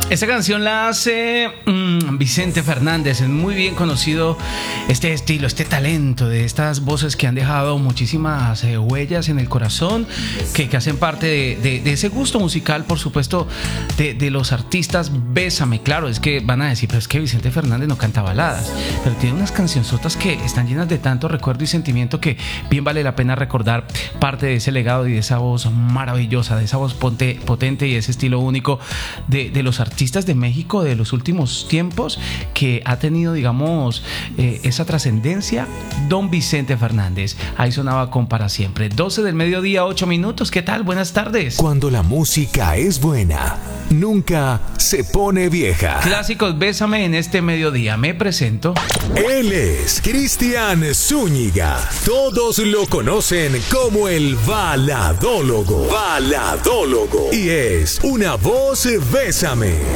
Esta canción la hace Vicente Fernández. Es muy bien conocido este estilo, este talento de estas voces que han dejado muchísimas huellas en el corazón, que hacen parte de ese gusto musical, por supuesto, de los artistas. Bésame, claro, es que van a decir, pero es que Vicente Fernández no canta baladas, pero tiene unas cancionzotas que están llenas de tanto recuerdo y sentimiento que bien vale la pena recordar parte de ese legado y de esa voz maravillosa, de esa voz potente y ese estilo único de los artistas de México de los últimos tiempos, que ha tenido, digamos, esa trascendencia. Don Vicente Fernández. Ahí sonaba con Para Siempre. 12 del mediodía, 8 minutos. ¿Qué tal? Buenas tardes. Cuando la música es buena, nunca se pone vieja. Clásicos, bésame en este mediodía. Me presento. Él es Cristian Zúñiga. Todos lo conocen como el baladólogo. Y es una voz bésame.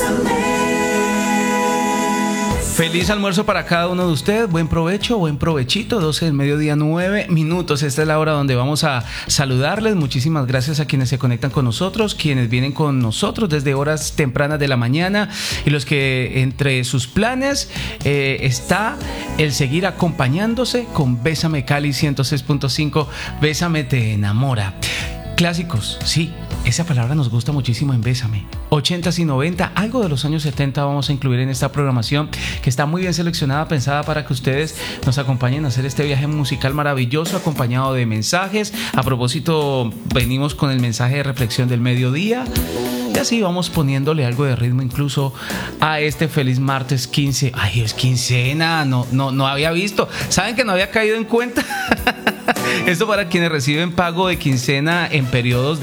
Feliz almuerzo para cada uno de ustedes. Buen provecho, buen provechito. 12 del mediodía, 9 minutos. Esta es la hora donde vamos a saludarles. Muchísimas gracias a quienes se conectan con nosotros, quienes vienen con nosotros desde horas tempranas de la mañana, y los que entre sus planes está el seguir acompañándose con Bésame Cali 106.5. Bésame te enamora. Clásicos, sí, esa palabra nos gusta muchísimo en Bésame. 80s y 90, algo de los años 70 vamos a incluir en esta programación, que está muy bien seleccionada, pensada para que ustedes nos acompañen a hacer este viaje musical maravilloso, acompañado de mensajes. A propósito, venimos con el mensaje de reflexión del mediodía. Y así vamos poniéndole algo de ritmo incluso a este feliz martes 15. Ay, es quincena, no había visto. ¿Saben que no había caído en cuenta? Esto para quienes reciben pago de quincena en periodos